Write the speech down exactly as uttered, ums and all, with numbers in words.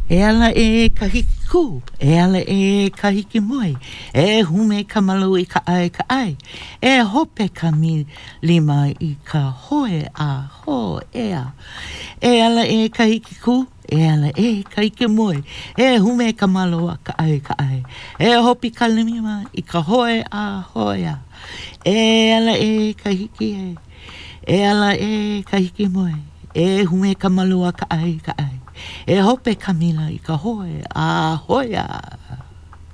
E ala e kahiki ku, e ala e kahiki moe, e hume ka malu i ka ai ka ai, e hope ka mi lima i ka hoe a ho ea. E ala e kahiki ku, e ala e kahiki moe, e hume ka malu a ka ai ka ai, e hope ka lima i ka hoe a ho ea. E ala e kahiki e, e ala e kahiki moe, e hume ka malu a ka ai ka ai. E hope ka mila i ka hoe a hoia.